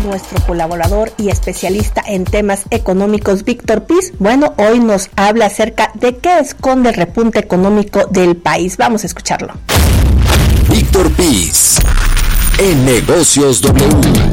nuestro colaborador y especialista en temas económicos, Víctor Piz. Bueno, hoy nos habla acerca de qué esconde el repunte económico del país. Vamos a escucharlo. Víctor Piz, en Negocios W.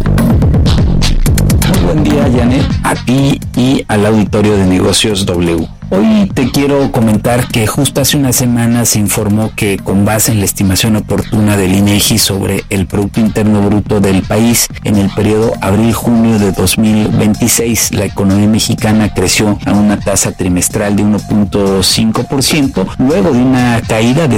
Muy buen día, Janet, a ti y al auditorio de Negocios W. Hoy te quiero comentar que justo hace una semana se informó que, con base en la estimación oportuna del INEGI sobre el Producto Interno Bruto del país en el periodo abril-junio de 2026, la economía mexicana creció a una tasa trimestral de 1.5%, luego de una caída de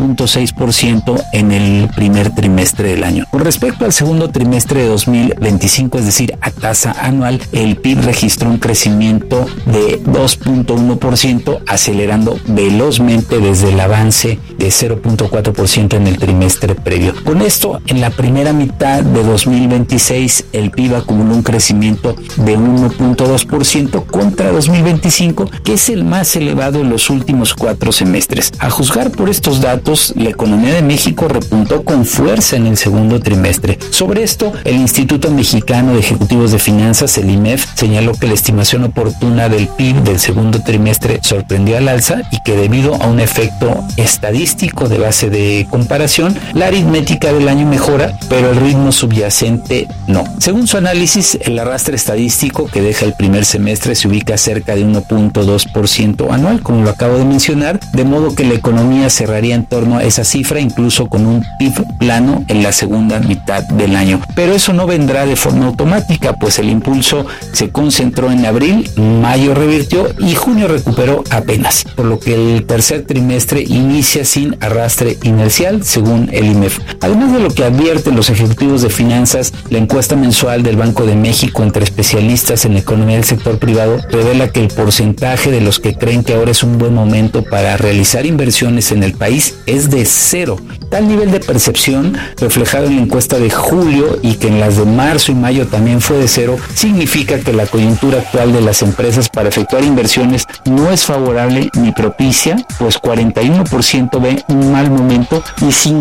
0.6% en el primer trimestre del año. Con respecto al segundo trimestre de 2025, es decir, a tasa anual, el PIB registró un crecimiento de 2.1%, acelerando velozmente desde el avance de 0.4% en el trimestre previo. Con esto, en la primera mitad de 2026, el PIB acumuló un crecimiento de 1.2% contra 2025, que es el más elevado en los últimos 4 semestres. A juzgar por estos datos, la economía de México repuntó con fuerza en el segundo trimestre. Sobre esto, el Instituto Mexicano de Ejecutivos de Finanzas, el IMEF, señaló que la estimación oportuna del PIB del segundo trimestre sorprendió al alza y que, debido a un efecto estadístico de base de comparación, la aritmética del año mejora, pero el ritmo subyacente no. Según su análisis, el arrastre estadístico que deja el primer semestre se ubica cerca de 1.2% anual, como lo acabo de mencionar, de modo que la economía cerraría en torno a esa cifra, incluso con un PIB plano en la segunda mitad del año. Pero eso no vendrá de forma automática, pues el impulso se concentró en abril, mayo revirtió y junio recuperó apenas, por lo que el tercer trimestre inicia sin arrastre inercial, según el IMEF. Además de lo que advierten los ejecutivos de finanzas, la encuesta mensual del Banco de México entre especialistas en economía del sector privado revela que el porcentaje de los que creen que ahora es un buen momento para realizar inversiones en el país es de 0. Tal nivel de percepción, reflejado en la encuesta de julio y que en las de marzo y mayo también fue de 0, significa que la coyuntura actual de las empresas para efectuar inversiones no es favorable ni propicia, pues 41% ve un mal momento y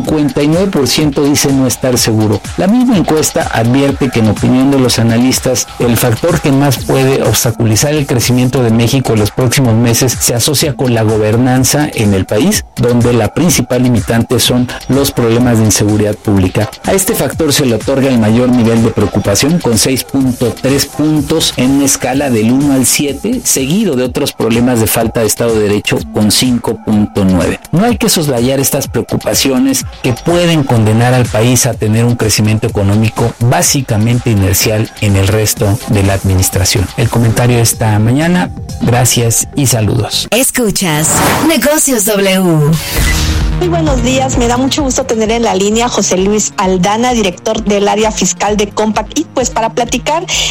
59% dice no estar seguro. La misma encuesta advierte que, en opinión de los analistas, el factor que más puede obstaculizar el crecimiento de México en los próximos meses se asocia con la gobernanza en el país, donde la principal limitante son los problemas de inseguridad pública. A este factor se le otorga el mayor nivel de preocupación, con 6.3 puntos en una escala del 1 al 7, seguido de otros problemas de falta de Estado de Derecho con 5.9. No hay que soslayar estas preocupaciones que pueden condenar al país a tener un crecimiento económico básicamente inercial en el resto de la administración. El comentario esta mañana. Gracias y saludos. Escuchas Negocios W. Muy buenos días, me da mucho gusto tener en la línea a José Luis Aldana, director del área fiscal de Compact, y pues para platicar